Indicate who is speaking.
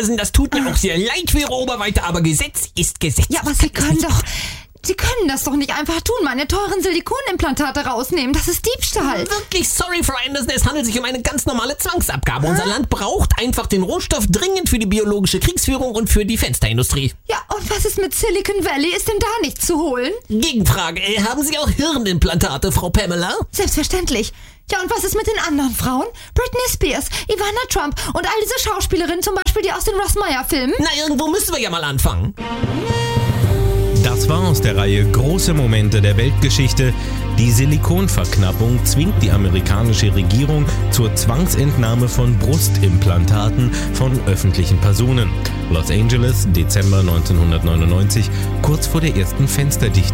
Speaker 1: Anderson, das tut mir auch sehr leid für Ihre Oberweite, aber Gesetz ist Gesetz.
Speaker 2: Ja, aber Sie können das doch nicht einfach tun, meine teuren Silikonimplantate rausnehmen. Das ist Diebstahl.
Speaker 1: Wirklich sorry, Frau Anderson, es handelt sich um eine ganz normale Zwangsabgabe. Unser Land braucht einfach den Rohstoff dringend für die biologische Kriegsführung und für die Fensterindustrie.
Speaker 2: Ja, und was ist mit Silicon Valley? Ist denn da nichts zu holen?
Speaker 1: Gegenfrage, haben Sie auch Hirnimplantate, Frau Pamela?
Speaker 2: Selbstverständlich. Ja, und was ist mit den anderen Frauen? Britney Spears, Ivana Trump und all diese Schauspielerinnen, zum Beispiel die aus den Ross Meyer-Filmen?
Speaker 1: Na, irgendwo müssen wir ja mal anfangen.
Speaker 3: Das war aus der Reihe Große Momente der Weltgeschichte. Die Silikonverknappung zwingt die amerikanische Regierung zur Zwangsentnahme von Brustimplantaten von öffentlichen Personen. Los Angeles, Dezember 1999, kurz vor der ersten Fensterdichtung.